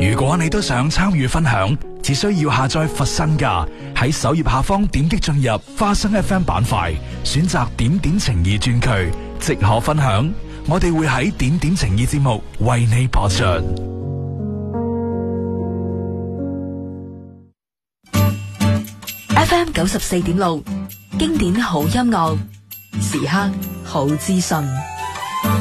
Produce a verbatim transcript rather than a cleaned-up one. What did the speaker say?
如果你都想參與分享，只需要下載佛身價，喺首頁下方點擊進入花生 F M 板塊，選擇點點情意專區，即可分享。我哋會喺點點情意節目為你播出。 F M 九十四點六，經典好音樂，時刻好資訊。